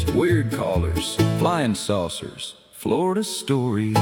Weird callers, flying saucers, Florida stories.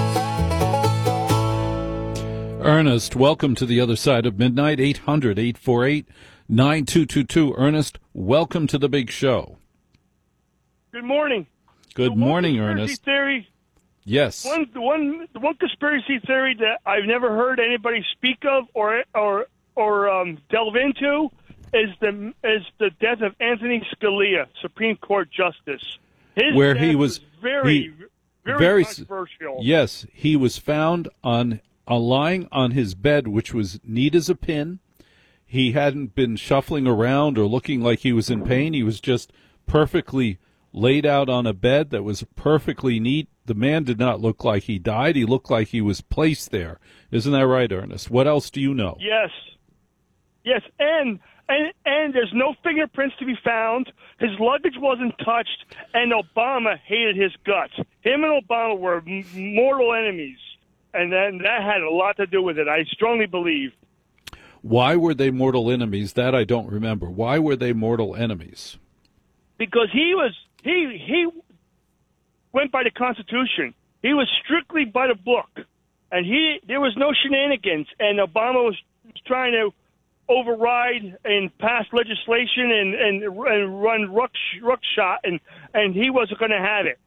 Ernest, welcome to the other side of midnight. 800-848-9222. Ernest, welcome to the big show. Good morning. Good morning, Ernest. Theory. Yes. The one conspiracy theory that I've never heard anybody speak of or delve into is the death of Anthony Scalia, Supreme Court Justice. Where he was very controversial. Yes, he was found lying on his bed, which was neat as a pin. He hadn't been shuffling around or looking like he was in pain. He was just perfectly laid out on a bed that was perfectly neat. The man did not look like he died. He looked like he was placed there. Isn't that right, Ernest? What else do you know? Yes, and there's no fingerprints to be found. His luggage wasn't touched, and Obama hated his guts. Him and Obama were mortal enemies, and then that had a lot to do with it, I strongly believe. Why were they mortal enemies? That I don't remember. Why were they mortal enemies? Because he went by the Constitution. He was strictly by the book, and there was no shenanigans. And Obama was trying to override and pass legislation and run ruckshot, and he wasn't going to have it.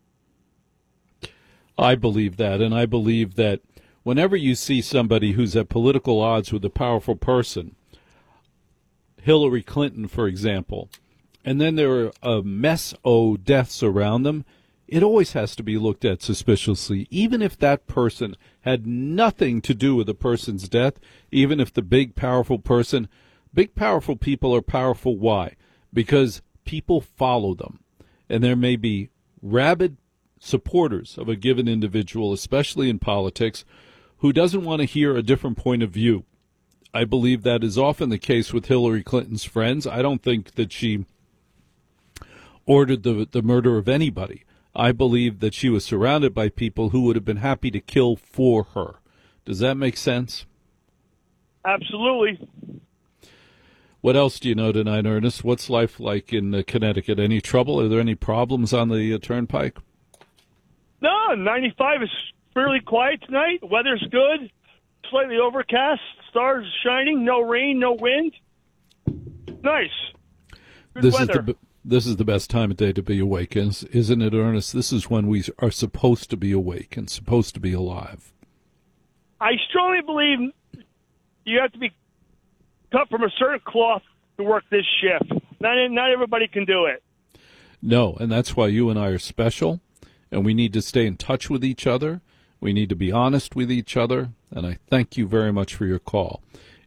I believe that, and I believe that whenever you see somebody who's at political odds with a powerful person, Hillary Clinton, for example, and then there are a mess of deaths around them, it always has to be looked at suspiciously, even if that person had nothing to do with the person's death, even if the big, powerful people are powerful. Why? Because people follow them, and there may be rabid supporters of a given individual, especially in politics, who doesn't want to hear a different point of view. I believe that is often the case with Hillary Clinton's friends. I don't think that she ordered the murder of anybody. I believe that she was surrounded by people who would have been happy to kill for her. Does that make sense? Absolutely. What else do you know tonight, Ernest? What's life like in Connecticut? Any trouble? Are there any problems on the turnpike? No, 95 is fairly quiet tonight. Weather's good. Slightly overcast. Stars shining. No rain, no wind. Nice. Good weather. This is the best time of day to be awake, isn't it, Ernest? This is when we are supposed to be awake and supposed to be alive. I strongly believe you have to be cut from a certain cloth to work this shift. Not everybody can do it. No, and that's why you and I are special, and we need to stay in touch with each other. We need to be honest with each other, and I thank you very much for your call.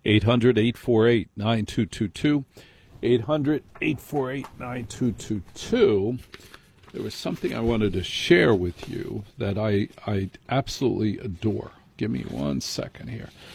800-848-9222. 800-848-9222. There was something I wanted to share with you that I absolutely adore. Give me 1 second here.